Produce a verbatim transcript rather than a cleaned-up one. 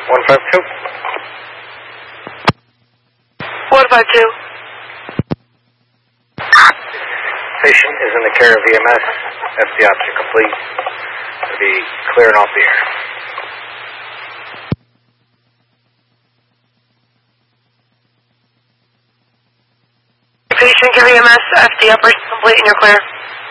one five two. one five two. Patient is in the care of E M S. F D ops are complete. It'll be clearing off the air. Patient, care of E M S, F D operation complete, and you're clear.